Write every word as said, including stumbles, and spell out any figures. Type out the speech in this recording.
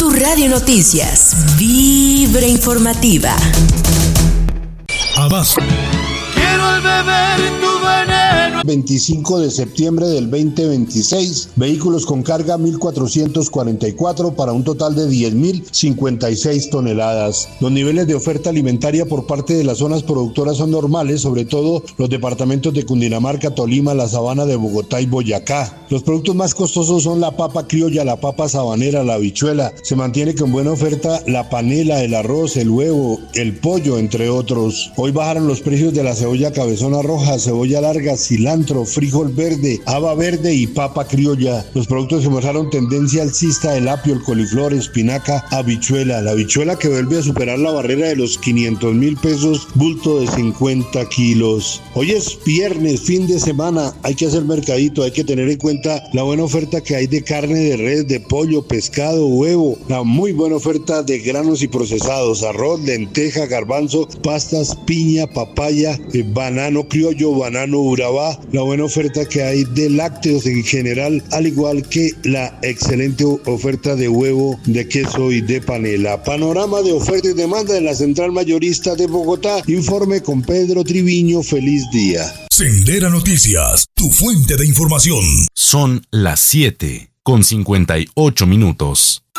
Tu Radio Noticias, Vibra Informativa. Abasto. Quiero el beber tu veneno. veinticinco de septiembre del veinte veintiséis, vehículos con carga mil cuatrocientos cuarenta y cuatro para un total de diez mil cincuenta y seis toneladas. Los niveles de oferta alimentaria por parte de las zonas productoras son normales, sobre todo los departamentos de Cundinamarca, Tolima, la Sabana de Bogotá y Boyacá. Los productos más costosos son la papa criolla, la papa sabanera, la habichuela. Se mantiene con buena oferta la panela, el arroz, el huevo, el pollo, entre otros. Hoy bajaron los precios de la cebolla cabezona roja, cebolla larga, cilantro, frijol verde, haba verde y papa criolla. Los productos que mostraron tendencia alcista: el apio, el coliflor, espinaca, habichuela. La habichuela que vuelve a superar la barrera de los quinientos mil pesos, bulto de cincuenta kilos. Hoy es viernes, fin de semana, hay que hacer mercadito, hay que tener en cuenta la buena oferta que hay de carne de res, de pollo, pescado, huevo, la muy buena oferta de granos y procesados: arroz, lenteja, garbanzo, pastas, piña, papaya, eh, banano criollo, banano urabá, la buena oferta que hay de lácteos en general, al igual que la excelente oferta de huevo, de queso y de panela. Panorama de oferta y demanda en la Central Mayorista de Bogotá. Informe con Pedro Triviño. Feliz día. Sendera Noticias, tu fuente de información. Son las siete con cincuenta y ocho minutos.